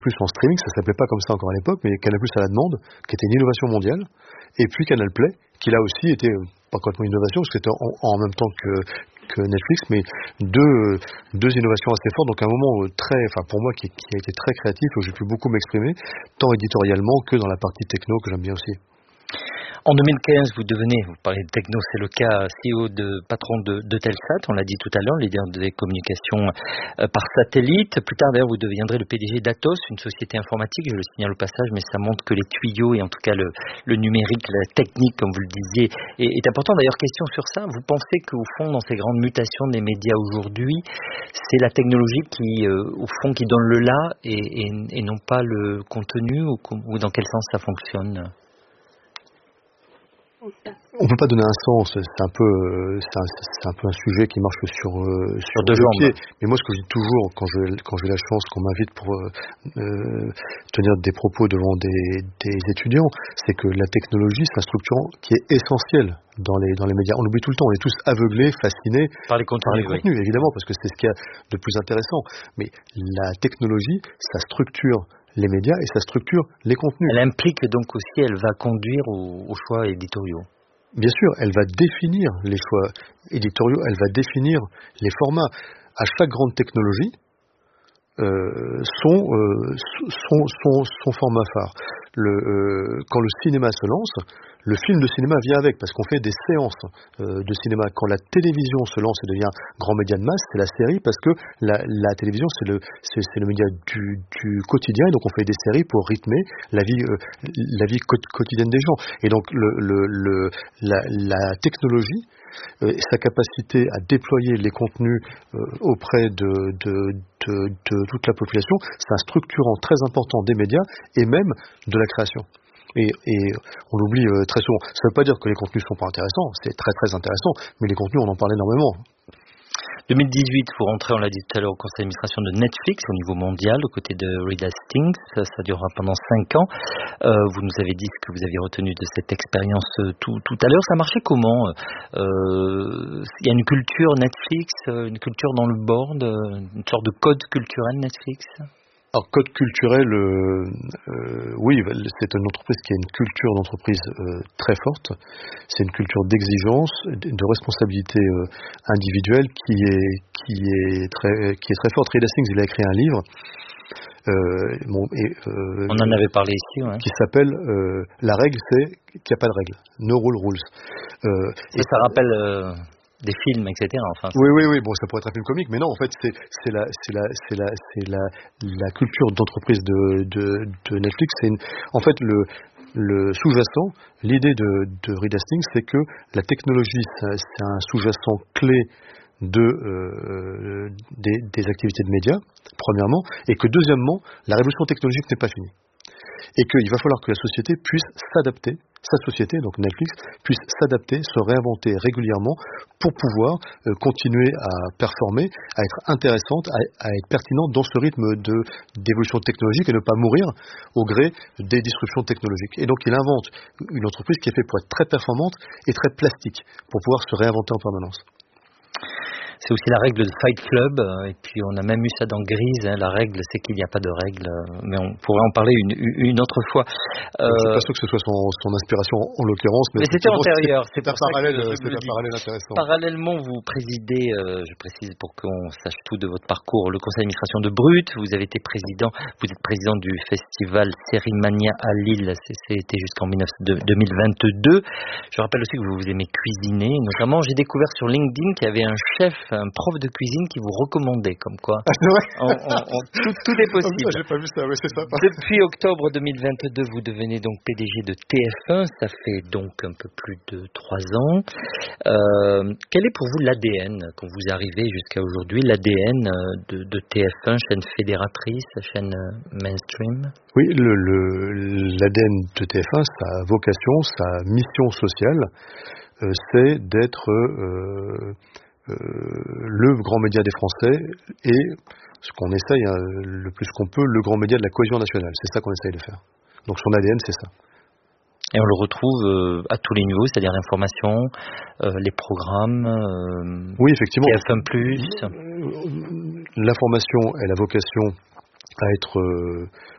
Plus en streaming, ça s'appelait pas comme ça encore à l'époque, mais Canal Plus à la demande, qui était une innovation mondiale, et puis Canal Play, qui là aussi était pas complètement une innovation, parce que c'était en même temps que Netflix, mais deux innovations assez fortes, donc un moment pour moi qui a été très créatif, où j'ai pu beaucoup m'exprimer, tant éditorialement que dans la partie techno que j'aime bien aussi. En 2015, vous parlez de techno, c'est le cas, CEO patron de Telsat, on l'a dit tout à l'heure, leader des communications par satellite. Plus tard, d'ailleurs, vous deviendrez le PDG d'Atos, une société informatique, je le signale au passage, mais ça montre que les tuyaux, et en tout cas le numérique, la technique, comme vous le disiez, est important. D'ailleurs, question sur ça, vous pensez qu'au fond, dans ces grandes mutations des médias aujourd'hui, c'est la technologie qui, au fond, qui donne le là et non pas le contenu, ou dans quel sens ça fonctionne ? On peut pas donner un sens, c'est un peu un sujet qui marche sur deux deux jambes. pieds. Mais moi, ce que je dis toujours quand j'ai la chance qu'on m'invite pour tenir des propos devant des étudiants, c'est que la technologie, c'est un structurant qui est essentiel dans les médias. On l'oublie tout le temps, on est tous aveuglés, fascinés par les contenus, évidemment, parce que c'est ce qu'il y a de plus intéressant. Mais la technologie, ça structure les médias et ça structure les contenus. Elle implique donc aussi, elle va conduire aux choix éditoriaux. Bien sûr, elle va définir les choix éditoriaux, elle va définir les formats. À chaque grande technologie, son format phare. Quand le cinéma se lance, le film de cinéma vient avec, parce qu'on fait des séances de cinéma. Quand la télévision se lance et devient grand média de masse, c'est la série, parce que la télévision, c'est le média du quotidien, et donc on fait des séries pour rythmer la vie quotidienne des gens. Et donc la technologie, sa capacité à déployer les contenus auprès de toute la population, c'est un structurant très important des médias et même de la création. Et on l'oublie très souvent. Ça ne veut pas dire que les contenus ne sont pas intéressants, c'est très très intéressant, mais les contenus, on en parle énormément. 2018, vous rentrez, on l'a dit tout à l'heure, au conseil d'administration de Netflix au niveau mondial, aux côtés de Reed Hastings. Ça durera pendant 5 ans. Vous nous avez dit ce que vous aviez retenu de cette expérience tout à l'heure. Ça marchait comment ? Il y a une culture Netflix, une culture dans le board, une sorte de code culturel Netflix ? Alors, code culturel, oui, c'est une entreprise qui a une culture d'entreprise très forte. C'est une culture d'exigence, de responsabilité individuelle qui est très forte. Reed Hastings, il a écrit un livre. On en avait parlé ici, ouais. Qui s'appelle La règle, c'est qu'il n'y a pas de règle. No rules. Ça rappelle des films, etc. Enfin, oui. Bon, ça pourrait être un film comique, mais non, en fait, c'est la culture d'entreprise de Netflix. En fait, le sous-jacent, l'idée de Reed Hastings, c'est que la technologie, c'est un sous-jacent clé des activités de médias, premièrement, et que deuxièmement, la révolution technologique n'est pas finie. Et qu'il va falloir que la société puisse s'adapter, sa société, donc Netflix, puisse s'adapter, se réinventer régulièrement pour pouvoir continuer à performer, à être intéressante, à être pertinente dans ce rythme d'évolution technologique et ne pas mourir au gré des disruptions technologiques. Et donc il invente une entreprise qui est faite pour être très performante et très plastique, pour pouvoir se réinventer en permanence. C'est aussi la règle de Fight Club, et puis on a même eu ça dans Grise, hein, la règle c'est qu'il n'y a pas de règle, mais on pourrait en parler une autre fois. Je ne suis pas sûr que ce soit son inspiration en l'occurrence, mais c'était antérieur, c'est un parallèle intéressant. Parallèlement, vous présidez, je précise pour qu'on sache tout de votre parcours, le conseil d'administration de Brut, vous êtes président du festival Sérimania à Lille, c'était jusqu'en 2022. Je rappelle aussi que vous aimez cuisiner, notamment j'ai découvert sur LinkedIn qu'il y avait un prof de cuisine qui vous recommandait, comme quoi tout est possible. J'ai pas vu ça, ouais, c'est ça. Depuis octobre 2022, vous devenez donc PDG de TF1, ça fait donc un peu plus de 3 ans. Quel est pour vous l'ADN, quand vous arrivez jusqu'à aujourd'hui, l'ADN de TF1, chaîne fédératrice, chaîne mainstream ? Oui, l'ADN de TF1, sa vocation, sa mission sociale, c'est d'être le grand média des Français et ce qu'on essaye le plus qu'on peut, le grand média de la cohésion nationale. C'est ça qu'on essaye de faire. Donc son ADN, c'est ça. Et on le retrouve à tous les niveaux, c'est-à-dire l'information, les programmes, oui, effectivement. TF1+. L'information, elle a vocation à être